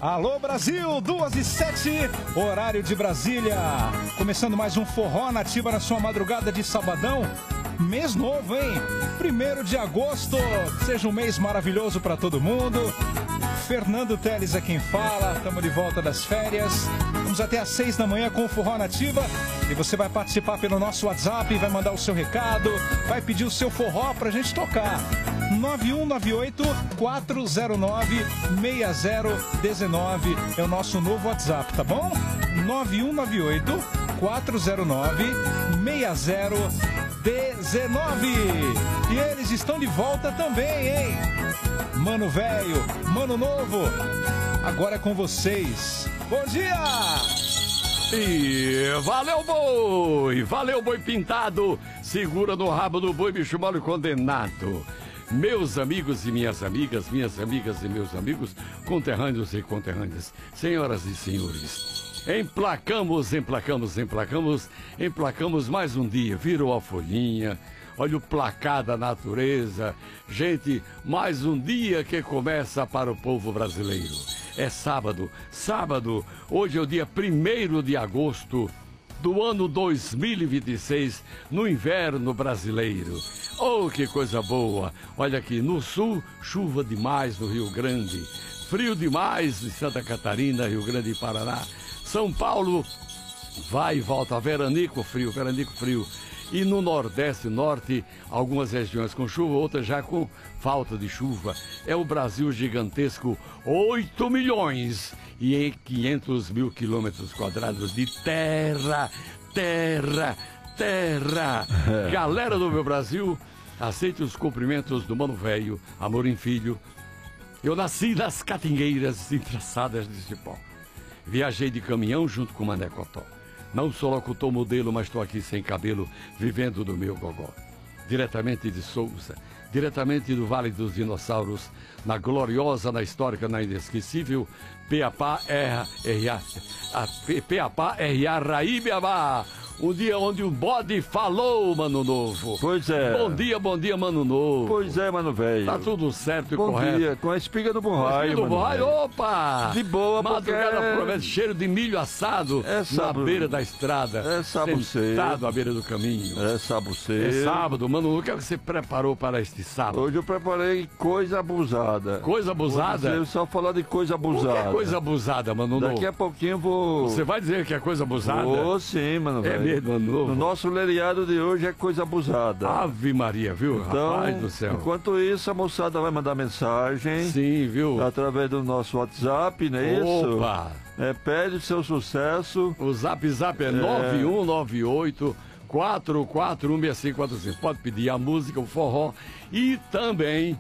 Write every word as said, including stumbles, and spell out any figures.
Alô Brasil, duas e sete, horário de Brasília. Começando mais um Forró Nativa na sua madrugada de sabadão. Mês novo, hein? Primeiro de agosto. Seja um mês maravilhoso para todo mundo. Fernando Teles é quem fala. Estamos de volta das férias. Vamos até às seis da manhã com o Forró Nativa. E você vai participar pelo nosso WhatsApp, vai mandar o seu recado, vai pedir o seu forró pra gente tocar. nove um nove oito, quatro zero nove, seis zero um nove é o nosso novo WhatsApp, tá bom? nove um nove oito, quatro zero nove, seis zero um nove. E eles estão de volta também, hein? Mano velho, mano novo, agora é com vocês. Bom dia! E valeu, boi! Valeu, boi pintado! Segura no rabo do boi, bicho mal condenado. Meus amigos e minhas amigas, minhas amigas e meus amigos, conterrâneos e conterrâneas, senhoras e senhores, emplacamos, emplacamos, emplacamos, emplacamos mais um dia, virou a folhinha, olha o placar da natureza. Gente, mais um dia que começa para o povo brasileiro. É sábado, sábado, hoje é o dia primeiro de agosto do ano dois mil e vinte e seis, no inverno brasileiro. Oh, que coisa boa! Olha aqui, no sul, chuva demais no Rio Grande, frio demais em Santa Catarina, Rio Grande e Paraná. São Paulo, vai e volta, veranico frio, veranico frio. E no Nordeste, Norte, algumas regiões com chuva, outras já com falta de chuva. É o Brasil gigantesco, oito milhões e em quinhentos mil quilômetros quadrados de terra, terra, terra. Galera do meu Brasil, aceite os cumprimentos do Mano Velho, Amorim Filho. Eu nasci nas catingueiras entraçadas de cipó. Viajei de caminhão junto com o Mané Cotó. Não sou locutor modelo, mas estou aqui sem cabelo, vivendo do meu gogó. Diretamente de Souza, diretamente do Vale dos Dinossauros, na gloriosa, na histórica, na inesquecível, Peapá, R A, Peapá, R A, Raíbiabá. Um dia onde o bode falou, Mano Novo. Pois é. Bom dia, bom dia, Mano Novo. Pois é, Mano Velho. Tá tudo certo e bom correto. Bom dia, com a espiga do borraio, do borraio, opa! De boa, madrugada porque... promete cheiro de milho assado é sábado, na beira da estrada. É sábado sentado à beira do caminho. É sábado cedo. É sábado, Mano. O que você preparou para este sábado? Hoje eu preparei coisa abusada. Coisa abusada? Eu só falar de coisa abusada. O que é coisa abusada, Mano Novo? Daqui a pouquinho eu vou... Você vai dizer que é coisa abusada? Vou sim, Mano Velho. É mesmo, Mano Novo? No nosso leriado de hoje é coisa abusada. Ave Maria, viu? Então, rapaz do céu. Enquanto isso, a moçada vai mandar mensagem. Sim, viu? Através do nosso WhatsApp, não é isso? Opa! É, pede o seu sucesso. O zap zap é, é... nove um nove oito, quatro quatro um, seis cinco quatro cinco. Pode pedir a música, o forró e também